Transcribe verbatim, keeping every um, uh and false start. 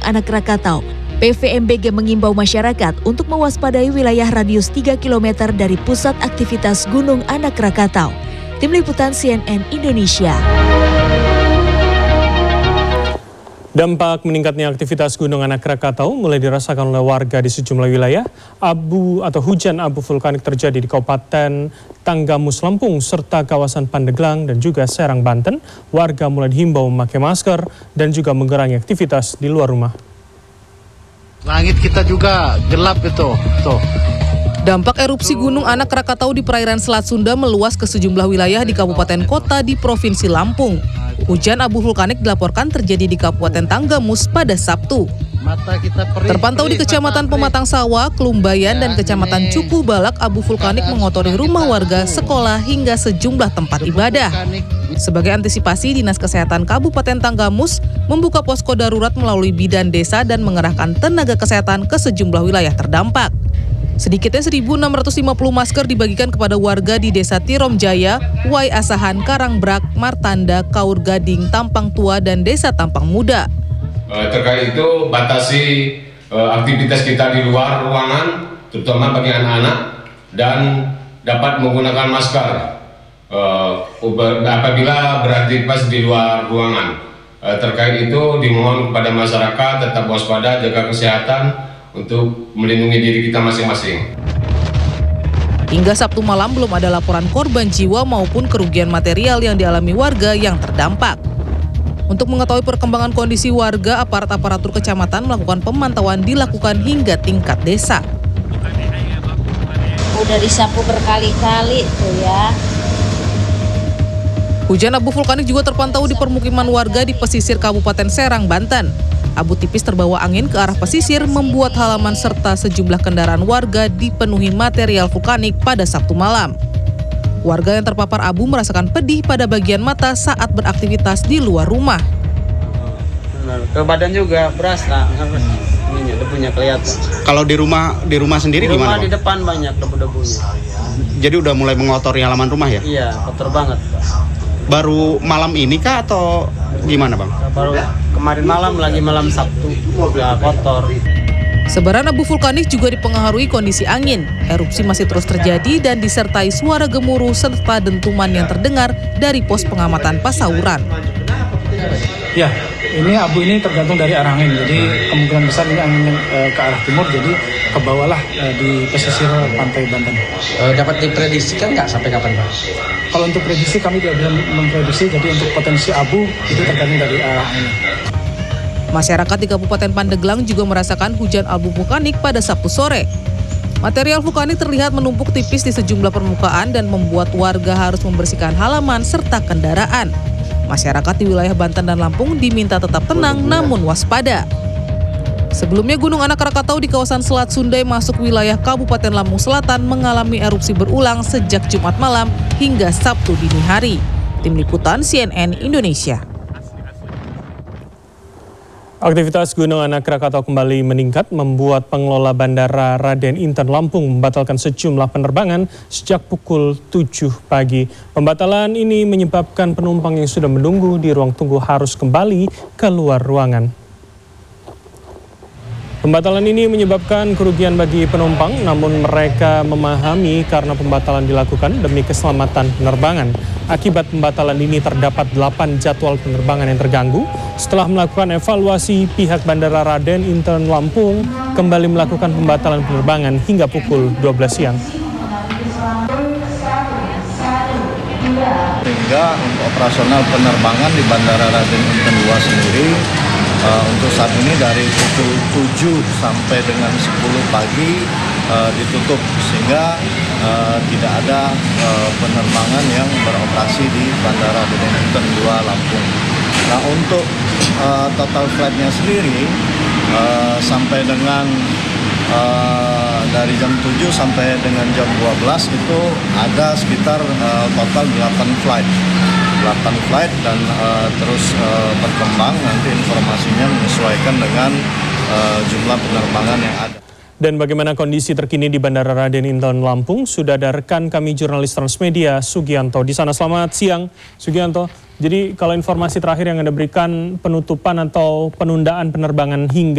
Anak Krakatau, P V M B G mengimbau masyarakat untuk mewaspadai wilayah radius tiga kilometer dari pusat aktivitas Gunung Anak Krakatau. Tim Liputan C N N Indonesia. Dampak meningkatnya aktivitas Gunung Anak Krakatau mulai dirasakan oleh warga di sejumlah wilayah. Abu atau hujan abu vulkanik terjadi di Kabupaten Tanggamus, Lampung, serta kawasan Pandeglang dan juga Serang, Banten. Warga mulai dihimbau memakai masker dan juga mengurangi aktivitas di luar rumah. Langit kita juga gelap itu, tuh. Dampak erupsi Gunung Anak Krakatau di perairan Selat Sunda meluas ke sejumlah wilayah di kabupaten kota di Provinsi Lampung. Hujan abu vulkanik dilaporkan terjadi di Kabupaten Tanggamus pada Sabtu. Mata kita perih, Terpantau perih, di Kecamatan perih. Pematang Sawah, Kelumbayan, ya, dan Kecamatan ini. Cukuh Balak, abu vulkanik mengotori rumah warga, sekolah, hingga sejumlah tempat ibadah. Sebagai antisipasi, Dinas Kesehatan Kabupaten Tanggamus membuka posko darurat melalui bidan desa dan mengerahkan tenaga kesehatan ke sejumlah wilayah terdampak. Sedikitnya seribu enam ratus lima puluh masker dibagikan kepada warga di Desa Tirom Jaya, Wai Asahan, Karangbrak, Martanda, Kaur Gading, Tampang Tua, dan Desa Tampang Muda. Terkait itu, batasi aktivitas kita di luar ruangan, terutama bagi anak-anak, dan dapat menggunakan masker apabila beraktivitas di luar ruangan. Terkait itu, dimohon kepada masyarakat tetap waspada, jaga kesehatan, untuk melindungi diri kita masing-masing. Hingga Sabtu malam belum ada laporan korban jiwa maupun kerugian material yang dialami warga yang terdampak. Untuk mengetahui perkembangan kondisi warga, aparat aparatur kecamatan melakukan pemantauan dilakukan hingga tingkat desa. Udah disapu berkali-kali tuh ya. Hujan abu vulkanik juga terpantau di permukiman warga di pesisir Kabupaten Serang, Banten. Abu tipis terbawa angin ke arah pesisir membuat halaman serta sejumlah kendaraan warga dipenuhi material vulkanik pada Sabtu malam. Warga yang terpapar abu merasakan pedih pada bagian mata saat beraktivitas di luar rumah. Ke badan juga berasa, ini debunya kelihatan. Kalau di rumah di rumah sendiri di rumah gimana? Di depan banyak debu-debunya. Jadi udah mulai mengotori halaman rumah ya? Iya, kotor banget. Baru malam ini kah atau gimana, Bang? Baru kemarin malam, lagi malam Sabtu, udah kotor. Sebaran abu vulkanik juga dipengaruhi kondisi angin. Erupsi masih terus terjadi dan disertai suara gemuruh serta dentuman yang terdengar dari pos pengamatan Pasauran. Ya, ini abu ini tergantung dari arah angin. Jadi kemungkinan besar ini angin e, ke arah timur, jadi ke bawah lah e, di pesisir pantai Banten. E, dapat diprediksikan nggak sampai kapan, Pak? Kalau untuk prediksi kami tidak bisa memprediksi, jadi untuk potensi abu itu tergantung dari arah angin. Masyarakat di Kabupaten Pandeglang juga merasakan hujan abu vulkanik pada Sabtu sore. Material vulkanik terlihat menumpuk tipis di sejumlah permukaan dan membuat warga harus membersihkan halaman serta kendaraan. Masyarakat di wilayah Banten dan Lampung diminta tetap tenang namun waspada. Sebelumnya Gunung Anak Krakatau di kawasan Selat Sunda masuk wilayah Kabupaten Lampung Selatan mengalami erupsi berulang sejak Jumat malam hingga Sabtu dini hari. Tim Liputan C N N Indonesia. Aktivitas Gunung Anak Krakatau kembali meningkat membuat pengelola Bandara Raden Inten Lampung membatalkan sejumlah penerbangan sejak pukul tujuh pagi. Pembatalan ini menyebabkan penumpang yang sudah menunggu di ruang tunggu harus kembali keluar ruangan. Pembatalan ini menyebabkan kerugian bagi penumpang, namun mereka memahami karena pembatalan dilakukan demi keselamatan penerbangan. Akibat pembatalan ini terdapat delapan jadwal penerbangan yang terganggu. Setelah melakukan evaluasi, pihak Bandara Raden Inten Lampung kembali melakukan pembatalan penerbangan hingga pukul dua belas siang. Sehingga untuk operasional penerbangan di Bandara Raden Inten dua sendiri uh, untuk saat ini dari pukul tujuh sampai dengan sepuluh pagi uh, ditutup, sehingga uh, tidak ada uh, penerbangan yang beroperasi di Bandara Raden Inten dua Lampung. Nah, untuk uh, total flightnya sendiri uh, sampai dengan Uh, dari jam tujuh sampai dengan jam dua belas itu ada sekitar uh, total delapan flight. delapan flight dan uh, terus uh, berkembang, nanti informasinya menyesuaikan dengan uh, jumlah penerbangan yang ada. Dan bagaimana kondisi terkini di Bandara Raden Inten Lampung? Sudah ada rekan kami jurnalis Transmedia Sugianto di sana. Selamat siang Sugianto. Jadi kalau informasi terakhir yang Anda berikan, penutupan atau penundaan penerbangan hingga